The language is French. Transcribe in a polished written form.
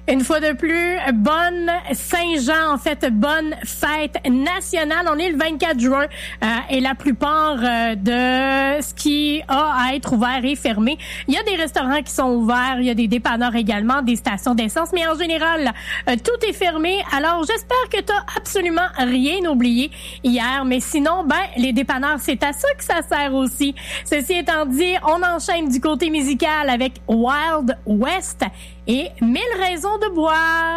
Une fois de plus, bonne Saint-Jean, en fait, bonne fête nationale. On est le 24 juin et la plupart de ce qui a à être ouvert est fermé. Il y a des restaurants qui sont ouverts, il y a des dépanneurs également, des stations d'essence, mais en général, tout est fermé. Alors, j'espère que tu as absolument rien oublié hier, mais sinon, les dépanneurs, c'est à ça que ça sert aussi. Ceci étant dit, on enchaîne du côté musical avec Wild West et 1000 raisons de boire.